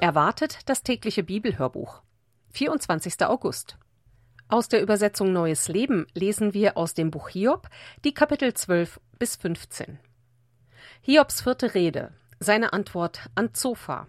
Erwartet das tägliche Bibelhörbuch. 24. August. Aus der Übersetzung Neues Leben lesen wir aus dem Buch Hiob die Kapitel 12 bis 15. Hiobs vierte Rede, seine Antwort an Zophar.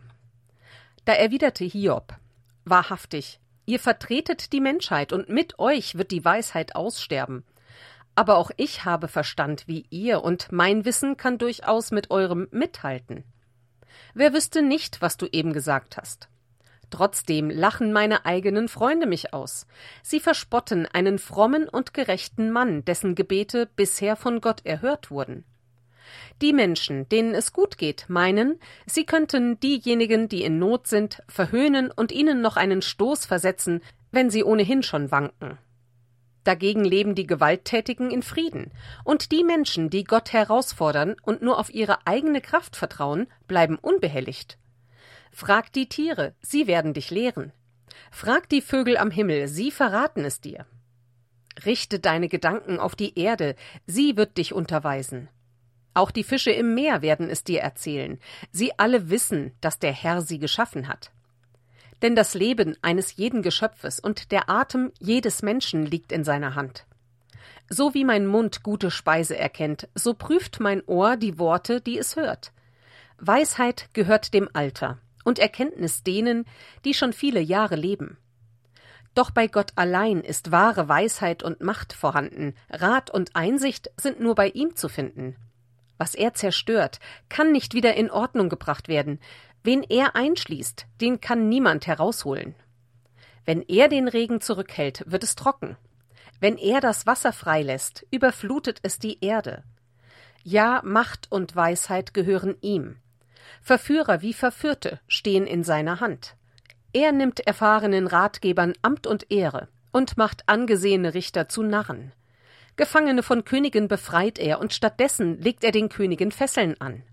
Da erwiderte Hiob: Wahrhaftig, ihr vertretet die Menschheit, und mit euch wird die Weisheit aussterben. Aber auch ich habe Verstand wie ihr, und mein Wissen kann durchaus mit eurem mithalten. Wer wüsste nicht, was du eben gesagt hast? Trotzdem lachen meine eigenen Freunde mich aus. Sie verspotten einen frommen und gerechten Mann, dessen Gebete bisher von Gott erhört wurden. Die Menschen, denen es gut geht, meinen, sie könnten diejenigen, die in Not sind, verhöhnen und ihnen noch einen Stoß versetzen, wenn sie ohnehin schon wanken. Dagegen leben die Gewalttätigen in Frieden, und die Menschen, die Gott herausfordern und nur auf ihre eigene Kraft vertrauen, bleiben unbehelligt. Frag die Tiere, sie werden dich lehren. Frag die Vögel am Himmel, sie verraten es dir. Richte deine Gedanken auf die Erde, sie wird dich unterweisen. Auch die Fische im Meer werden es dir erzählen. Sie alle wissen, dass der Herr sie geschaffen hat. Denn das Leben eines jeden Geschöpfes und der Atem jedes Menschen liegt in seiner Hand. So wie mein Mund gute Speise erkennt, so prüft mein Ohr die Worte, die es hört. Weisheit gehört dem Alter und Erkenntnis denen, die schon viele Jahre leben. Doch bei Gott allein ist wahre Weisheit und Macht vorhanden, Rat und Einsicht sind nur bei ihm zu finden. Was er zerstört, kann nicht wieder in Ordnung gebracht werden. Wen er einschließt, den kann niemand herausholen. Wenn er den Regen zurückhält, wird es trocken. Wenn er das Wasser freilässt, überflutet es die Erde. Ja, Macht und Weisheit gehören ihm. Verführer wie Verführte stehen in seiner Hand. Er nimmt erfahrenen Ratgebern Amt und Ehre und macht angesehene Richter zu Narren. Gefangene von Königen befreit er, und stattdessen legt er den Königen Fesseln an.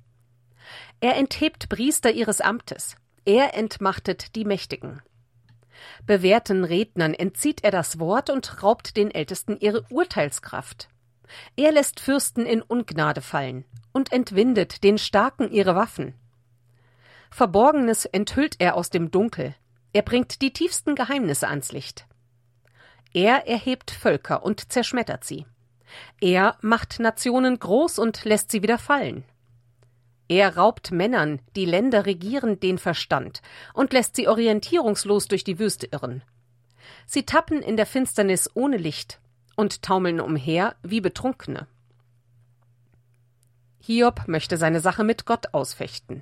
Er enthebt Priester ihres Amtes. Er entmachtet die Mächtigen. Bewährten Rednern entzieht er das Wort und raubt den Ältesten ihre Urteilskraft. Er lässt Fürsten in Ungnade fallen und entwindet den Starken ihre Waffen. Verborgenes enthüllt er aus dem Dunkel. Er bringt die tiefsten Geheimnisse ans Licht. Er erhebt Völker und zerschmettert sie. Er macht Nationen groß und lässt sie wieder fallen. Er raubt Männern, die Länder regieren, den Verstand und lässt sie orientierungslos durch die Wüste irren. Sie tappen in der Finsternis ohne Licht und taumeln umher wie Betrunkene. Hiob möchte seine Sache mit Gott ausfechten.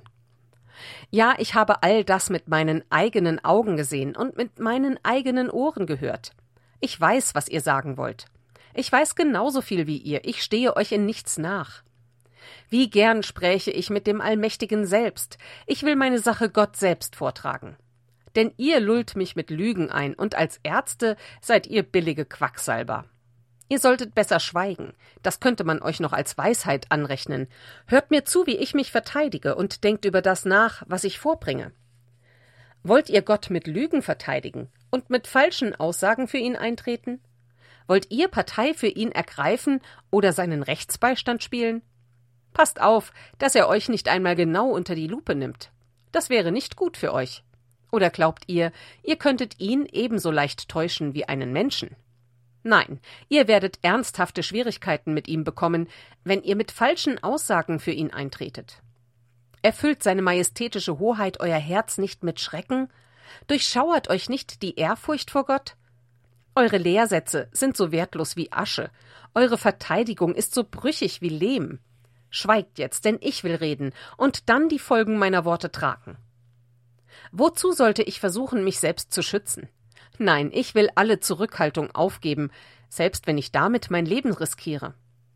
Ja, ich habe all das mit meinen eigenen Augen gesehen und mit meinen eigenen Ohren gehört. Ich weiß, was ihr sagen wollt. Ich weiß genauso viel wie ihr. Ich stehe euch in nichts nach. Wie gern spräche ich mit dem Allmächtigen selbst. Ich will meine Sache Gott selbst vortragen. Denn ihr lullt mich mit Lügen ein, und als Ärzte seid ihr billige Quacksalber. Ihr solltet besser schweigen. Das könnte man euch noch als Weisheit anrechnen. Hört mir zu, wie ich mich verteidige, und denkt über das nach, was ich vorbringe. Wollt ihr Gott mit Lügen verteidigen und mit falschen Aussagen für ihn eintreten? Wollt ihr Partei für ihn ergreifen oder seinen Rechtsbeistand spielen? Passt auf, dass er euch nicht einmal genau unter die Lupe nimmt. Das wäre nicht gut für euch. Oder glaubt ihr, ihr könntet ihn ebenso leicht täuschen wie einen Menschen? Nein, ihr werdet ernsthafte Schwierigkeiten mit ihm bekommen, wenn ihr mit falschen Aussagen für ihn eintretet. Erfüllt seine majestätische Hoheit euer Herz nicht mit Schrecken? Durchschauert euch nicht die Ehrfurcht vor Gott? Eure Lehrsätze sind so wertlos wie Asche. Eure Verteidigung ist so brüchig wie Lehm. Schweigt jetzt, denn ich will reden und dann die Folgen meiner Worte tragen. Wozu sollte ich versuchen, mich selbst zu schützen? Nein, ich will alle Zurückhaltung aufgeben, selbst wenn ich damit mein Leben riskiere.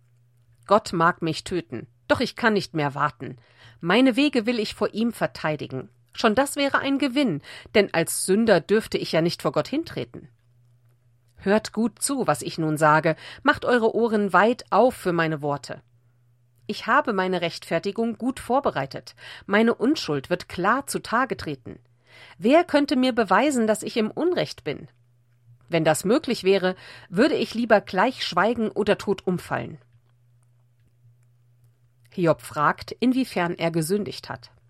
Gott mag mich töten, doch ich kann nicht mehr warten. Meine Wege will ich vor ihm verteidigen. Schon das wäre ein Gewinn, denn als Sünder dürfte ich ja nicht vor Gott hintreten. Hört gut zu, was ich nun sage, macht eure Ohren weit auf für meine Worte. Ich habe meine Rechtfertigung gut vorbereitet. Meine Unschuld wird klar zutage treten. Wer könnte mir beweisen, dass ich im Unrecht bin? Wenn das möglich wäre, würde ich lieber gleich schweigen oder tot umfallen. Hiob fragt, inwiefern er gesündigt hat.